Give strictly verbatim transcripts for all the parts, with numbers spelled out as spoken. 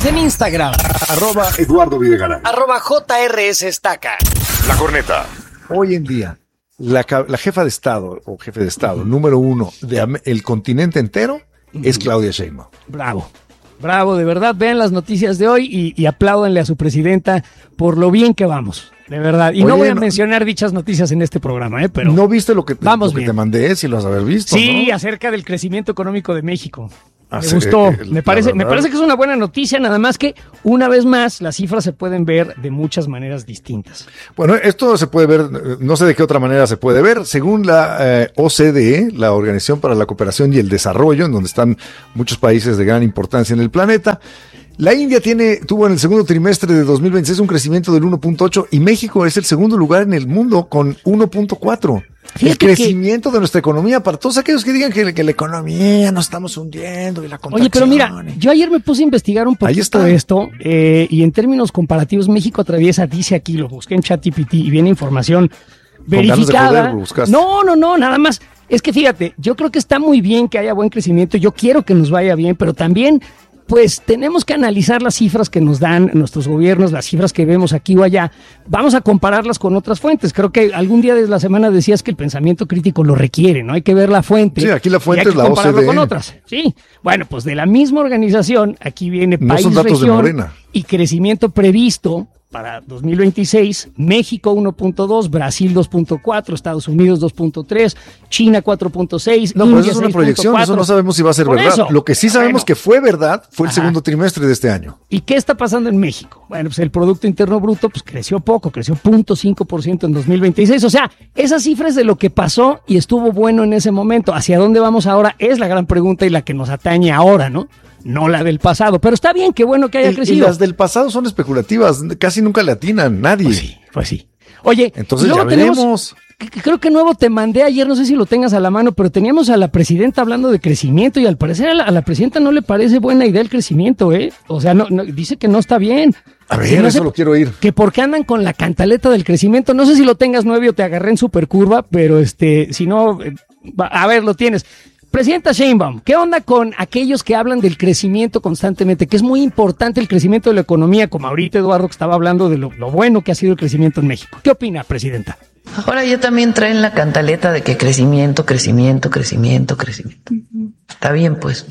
Síguenos en Instagram. Arroba Eduardo Videgaray. Arroba J R S Estaca. La Corneta. Hoy en día, la, la jefa de Estado o jefe de Estado número uno del continente entero es Claudia Sheinbaum. Bravo. Bravo, de verdad, vean las noticias de hoy y, y apláudanle a su presidenta por lo bien que vamos, de verdad. Y Oye, no voy a no, mencionar dichas noticias en este programa, ¿eh? Pero ¿no viste lo que te, vamos lo que te mandé? Si lo has haber visto, Sí, ¿no? acerca del crecimiento económico de México. Ah, me sí, gustó, eh, me parece, verdad. me parece que es una buena noticia, nada más que una vez más las cifras se pueden ver de muchas maneras distintas. Bueno, esto se puede ver, no sé de qué otra manera se puede ver, según la eh, O C D E, la Organización para la Cooperación y el Desarrollo, en donde están muchos países de gran importancia en el planeta. La India tiene, tuvo en el segundo trimestre de dos mil veintiséis un crecimiento del uno punto ocho y México es el segundo lugar en el mundo con uno punto cuatro. El crecimiento que... de nuestra economía, para todos aquellos que digan que, que la economía nos estamos hundiendo y la contracción. Oye, pero mira, yo ayer me puse a investigar un poquito esto eh, y en términos comparativos México atraviesa, dice aquí, lo busqué en ChatGPT y viene información verificada. Poder, no, no, no, nada más. Es que fíjate, yo creo que está muy bien que haya buen crecimiento, yo quiero que nos vaya bien, pero también pues tenemos que analizar las cifras que nos dan nuestros gobiernos, las cifras que vemos aquí o allá. Vamos a compararlas con otras fuentes. Creo que algún día de la semana decías que el pensamiento crítico lo requiere, ¿no? Hay que ver la fuente. Sí, aquí la fuente es la O C D E. Con otras. Sí, bueno, pues de la misma organización, aquí viene no país, son datos región de Morena. Y crecimiento previsto para dos mil veintiséis, México uno punto dos, Brasil dos punto cuatro, Estados Unidos dos punto tres, China cuatro punto seis, No, India pero eso es una proyección, eso no sabemos si va a ser Por verdad. eso. Lo que sí sabemos Bueno. que fue verdad fue el Ajá. segundo trimestre de este año. ¿Y qué está pasando en México? Bueno, pues el Producto Interno Bruto pues creció poco, creció cero punto cinco por ciento en dos mil veintiséis. O sea, esa cifra es de lo que pasó y estuvo bueno en ese momento. ¿Hacia dónde vamos ahora? Es la gran pregunta y la que nos atañe ahora, ¿no? No la del pasado, pero está bien, qué bueno que haya y, crecido. Y las del pasado son especulativas, casi nunca le atinan, nadie. Pues sí, pues sí. Oye, entonces luego ya tenemos, veremos. Creo que nuevo te mandé ayer, no sé si lo tengas a la mano, pero teníamos a la presidenta hablando de crecimiento y al parecer a la, a la presidenta no le parece buena idea el crecimiento, ¿eh? O sea, no, no dice que no está bien. A ver, no eso sé, lo quiero oír. Que porque andan con la cantaleta del crecimiento, no sé si lo tengas nueve o te agarré en supercurva, pero este, si no, eh, va, a ver, lo tienes. Presidenta Sheinbaum, ¿qué onda con aquellos que hablan del crecimiento constantemente? Que es muy importante el crecimiento de la economía, como ahorita Eduardo que estaba hablando de lo, lo bueno que ha sido el crecimiento en México. ¿Qué opina, presidenta? Ahora ya también traen la cantaleta de que crecimiento, crecimiento, crecimiento, crecimiento. Está bien, pues.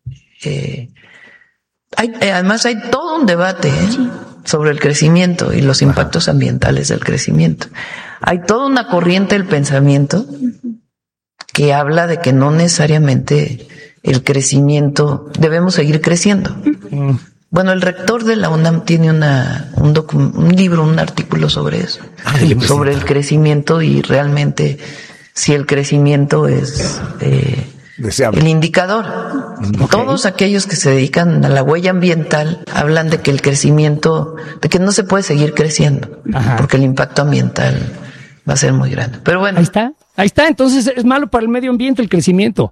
Eh, hay, eh, además hay todo un debate ¿eh? sobre el crecimiento y los impactos ambientales del crecimiento. Hay toda una corriente del pensamiento que habla de que no necesariamente el crecimiento, debemos seguir creciendo. Mm. Bueno, el rector de la UNAM tiene una, un, docu- un libro, un artículo sobre eso, Ay, sobre el crecimiento y realmente si el crecimiento es eh, el indicador. Okay. Todos aquellos que se dedican a la huella ambiental hablan de que el crecimiento, de que no se puede seguir creciendo, Ajá. porque el impacto ambiental va a ser muy grande. Pero bueno. Ahí está. Ahí está, entonces es malo para el medio ambiente el crecimiento,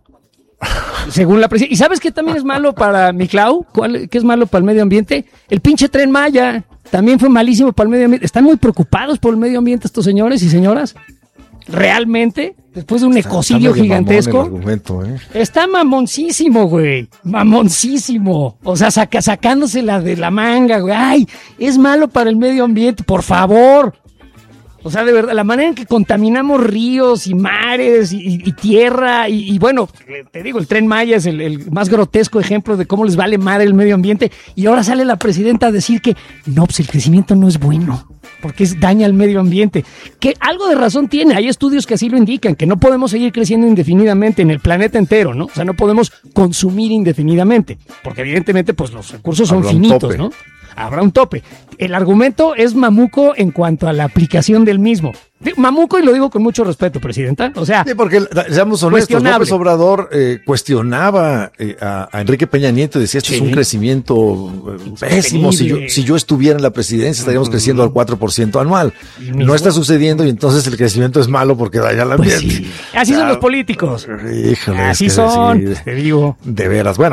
según la presidencia. ¿Y sabes qué también es malo para mi Clau? ¿Cuál, ¿Qué es malo para el medio ambiente? El pinche Tren Maya también fue malísimo para el medio ambiente. ¿Están muy preocupados por el medio ambiente estos señores y señoras? ¿Realmente? Después de un está, ecocidio está gigantesco. Argumento, ¿eh? Está mamoncísimo, güey. Mamoncísimo. O sea, saca, sacándosela de la manga, güey. Ay, es malo para el medio ambiente, por favor. O sea, de verdad, la manera en que contaminamos ríos y mares y, y, y tierra y, y bueno, te digo, el Tren Maya es el, el más grotesco ejemplo de cómo les vale madre el medio ambiente y ahora sale la presidenta a decir que no, pues el crecimiento no es bueno porque es, daña al medio ambiente. Que algo de razón tiene, hay estudios que así lo indican, que no podemos seguir creciendo indefinidamente en el planeta entero, ¿no? O sea, no podemos consumir indefinidamente porque evidentemente pues los recursos son finitos, ¿no? Habrá un tope. El argumento es mamuco en cuanto a la aplicación del mismo. Mamuco, y lo digo con mucho respeto, presidenta. O sea, sí, porque, seamos honestos, López Obrador eh, cuestionaba eh, a, a Enrique Peña Nieto y decía, esto sí. es un crecimiento eh, pésimo. Si yo, si yo estuviera en la presidencia, estaríamos uh-huh. creciendo al cuatro por ciento anual. No está sucediendo y entonces el crecimiento es malo porque daña el ambiente. Pues sí. Así ah, son los políticos. Híjole, Así son, decir, te digo. De veras. Bueno,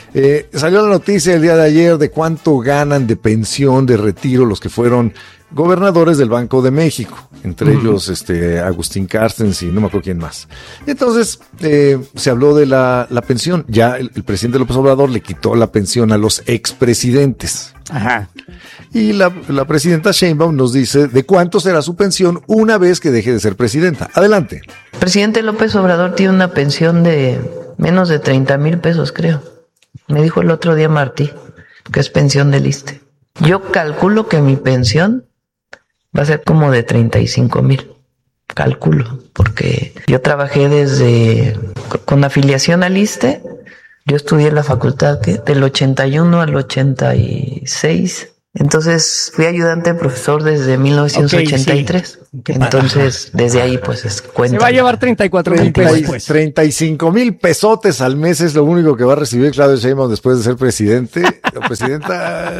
Eh, salió la noticia el día de ayer de cuánto ganan de pensión de retiro los que fueron gobernadores del Banco de México, entre uh-huh. ellos este Agustín Carstens y no me acuerdo quién más. Entonces eh, se habló de la, la pensión. Ya el, el presidente López Obrador le quitó la pensión a los expresidentes. Ajá. Y la, la presidenta Sheinbaum nos dice de cuánto será su pensión una vez que deje de ser presidenta. Adelante. El presidente López Obrador tiene una pensión de menos de treinta mil pesos, creo. Me dijo el otro día Martí, que es pensión del ISSSTE. Yo calculo que mi pensión va a ser como de treinta y cinco mil. Calculo, porque yo trabajé desde, con afiliación al ISSSTE. Yo estudié en la facultad ¿qué? del ochenta y uno al ochenta y seis. Entonces fui ayudante de profesor desde mil novecientos ochenta y tres. Okay, sí. Entonces desde ahí pues es cuenta. Se va a llevar treinta y cuatro mil pesos. Pues. treinta y cinco mil pesotes al mes es lo único que va a recibir Claudio Sheinbaum después de ser presidente. La presidenta...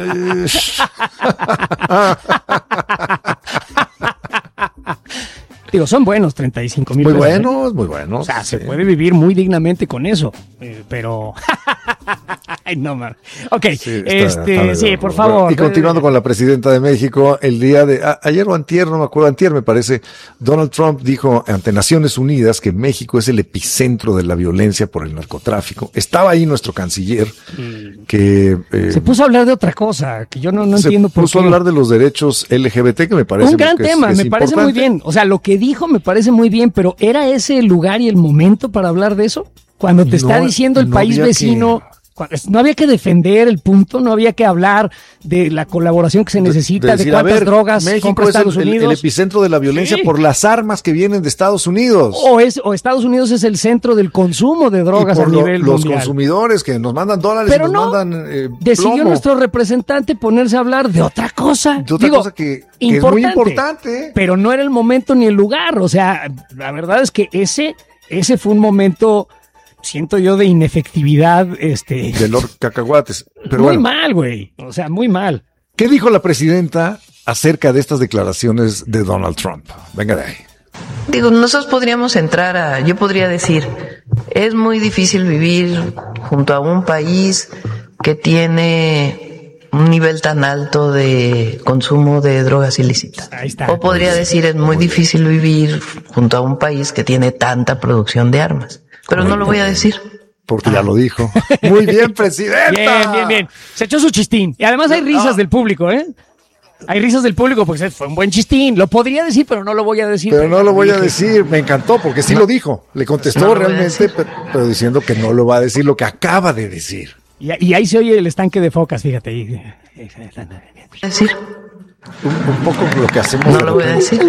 Digo, son buenos treinta y cinco mil muy pesos. Muy buenos, ¿eh? Muy buenos. O sea, sí. se puede vivir muy dignamente con eso, eh, pero... Ay, no, man. Ok, sí, está, este, está sí, por favor. Y continuando con la presidenta de México, el día de... A, ayer o antier, no me acuerdo, antier me parece, Donald Trump dijo ante Naciones Unidas que México es el epicentro de la violencia por el narcotráfico. Estaba ahí nuestro canciller, mm. que... Eh, se puso a hablar de otra cosa, que yo no, no entiendo por qué. Se puso a hablar de los derechos L G B T, que me parece... Un gran que tema, es, que me es parece importante. muy bien. O sea, lo que dijo me parece muy bien, pero ¿era ese el lugar y el momento para hablar de eso? Cuando te no, está diciendo el no país vecino... Que... No había que defender el punto, no había que hablar de la colaboración que se necesita, de, de, decir, de cuántas ver, drogas México compra es Estados el, Unidos. El, el epicentro de la violencia sí. por las armas que vienen de Estados Unidos. O es o Estados Unidos es el centro del consumo de drogas y por a nivel lo, los mundial. consumidores que nos mandan dólares Pero y nos no, mandan eh, decidió plomo. nuestro representante ponerse a hablar de otra cosa. De otra Digo, cosa que, que es muy importante. Pero no era el momento ni el lugar. O sea, la verdad es que ese, ese fue un momento... siento yo de inefectividad, este... de Lord Cacahuates. Pero muy bueno, mal, güey. O sea, muy mal. ¿Qué dijo la presidenta acerca de estas declaraciones de Donald Trump? Venga de ahí. Digo, nosotros podríamos entrar a... Yo podría decir, es muy difícil vivir junto a un país que tiene un nivel tan alto de consumo de drogas ilícitas. Ahí está. O podría decir, es muy difícil vivir junto a un país que tiene tanta producción de armas. Pero no lo voy a decir. Porque ah. ya lo dijo. Muy bien, presidenta. Bien, bien, bien. Se echó su chistín. Y además hay risas ah. del público, ¿eh? Hay risas del público porque fue un buen chistín. Lo podría decir, pero no lo voy a decir. Pero no lo voy a decir. Me encantó porque sí no. lo dijo. Le contestó no realmente, pero, pero diciendo que no lo va a decir lo que acaba de decir. Y, y ahí se oye el estanque de focas, fíjate. Ahí. Decir. Un, un poco lo que hacemos no lo voy a decir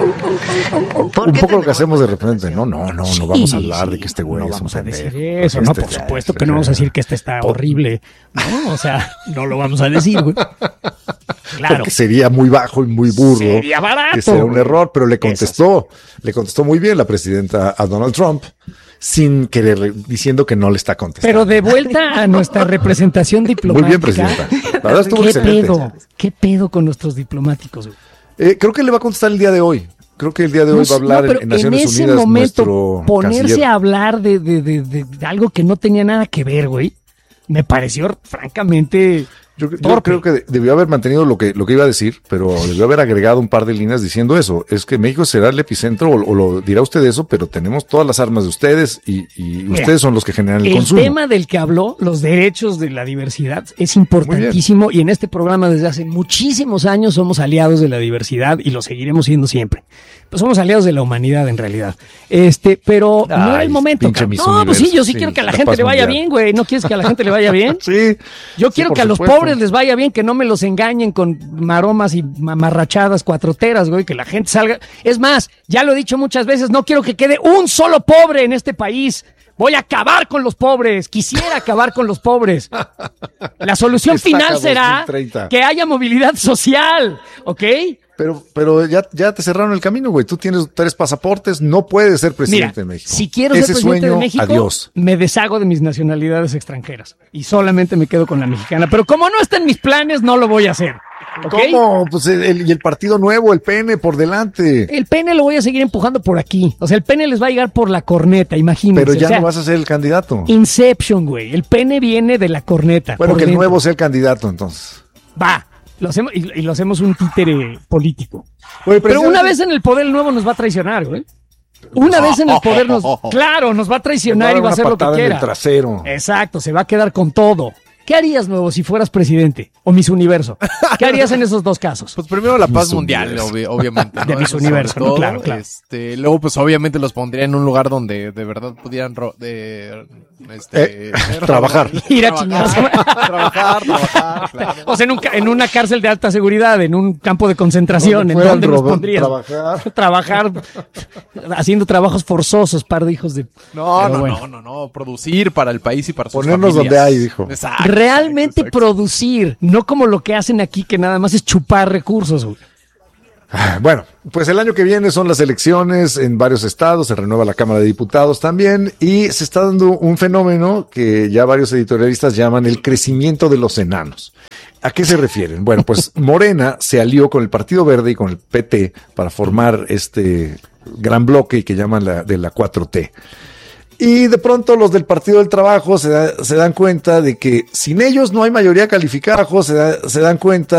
un poco lo que hacemos de repente no no no no vamos a hablar sí, de que este güey no es vamos un a decir pendejo, eso no por supuesto que no vamos a decir que este está horrible no o sea no lo vamos a decir güey. Claro porque sería muy bajo y muy burdo sería barato que sería un error pero le contestó le contestó muy bien la presidenta a Donald Trump sin querer, diciendo que no le está contestando. Pero de vuelta a nuestra representación diplomática. Muy bien, presidenta. La verdad estuvo ¿Qué excelente. pedo? ¿Qué pedo con nuestros diplomáticos? Eh, creo que le va a contestar el día de hoy. Creo que el día de hoy no, va a hablar no, en, en Naciones en ese Unidas momento, nuestro ponerse canciller. a hablar de, de, de, de, de algo que no tenía nada que ver, güey, me pareció francamente... Yo, yo creo que debió haber mantenido lo que, lo que iba a decir, pero debió haber agregado un par de líneas diciendo eso. Es que México será el epicentro, o, o lo dirá usted eso, pero tenemos todas las armas de ustedes y, y Mira, ustedes son los que generan el, el consumo. El tema del que habló, los derechos de la diversidad, es importantísimo y en este programa desde hace muchísimos años somos aliados de la diversidad y lo seguiremos siendo siempre. Pues somos aliados de la humanidad en realidad. Este, pero Ay, no era el momento. No, pues sí, yo sí, sí quiero que a la, la gente le vaya mundial. bien, güey. ¿No quieres que a la gente le vaya bien? Sí. Yo quiero sí, que a los supuesto. pobres les vaya bien, que no me los engañen con maromas y mamarrachadas cuatroteras, güey, que la gente salga. Es más, ya lo he dicho muchas veces, no quiero que quede un solo pobre en este país. Voy a acabar con los pobres. Quisiera acabar con los pobres. La solución Estaca final será dos mil treinta. Que haya movilidad social, ¿ok? Pero, pero ya, ya te cerraron el camino, güey. Tú tienes tres pasaportes, no puedes ser presidente Mira, de México. Si quiero Ese ser presidente sueño, de México, adiós. Me deshago de mis nacionalidades extranjeras y solamente me quedo con la mexicana. Pero como no está en mis planes, no lo voy a hacer. ¿Ok? ¿Cómo? Pues el, el- y el partido nuevo, el P N por delante. El P N lo voy a seguir empujando por aquí. O sea, el P N les va a llegar por la corneta, imagínense. Pero ya o sea, no vas a ser el candidato. Inception, güey. El P N viene de la corneta. Bueno, por que el dentro. nuevo sea el candidato, entonces. Va. Lo hacemos, y, y lo hacemos un títere político. Oye, Pero una presidente, vez en el poder, el nuevo nos va a traicionar, güey. Una vez en el poder nos... Claro, nos va a le traicionar dar y va a una hacer lo que patada en quiera. el trasero. Exacto, se va a quedar con todo. ¿Qué harías, nuevo, si fueras presidente? O Miss Universo. ¿Qué harías en esos dos casos? Pues primero la paz Miss mundial, Universo. obvi- obviamente. ¿no? De Miss Eso Universo, sobre ¿no? todo. Claro, claro. Este, luego, pues obviamente los pondría en un lugar donde de verdad pudieran ro- de, este, Eh, trabajar. Ir a chingados. trabajar, trabajar, claro. O sea, en, un ca- en una cárcel de alta seguridad, en un campo de concentración, Donde ¿en puedan dónde los robar- pondrías? trabajar. Trabajar, haciendo trabajos forzosos, par de hijos de... No, Pero no, bueno. no, no, no, producir para el país y para sus Ponernos familias. donde hay, dijo. Exacto, Realmente exacto, exacto. producir, no como lo que hacen aquí, que nada más es chupar recursos, güey. Ah, Bueno, pues el año que viene son las elecciones en varios estados, se renueva la Cámara de Diputados también y se está dando un fenómeno que ya varios editorialistas llaman el crecimiento de los enanos. ¿A qué se refieren? Bueno, pues Morena se alió con el Partido Verde y con el P T para formar este gran bloque que llaman la, de la cuatro T. Y de pronto los del Partido del Trabajo se, da- se dan cuenta de que sin ellos no hay mayoría calificada, se, da- se dan cuenta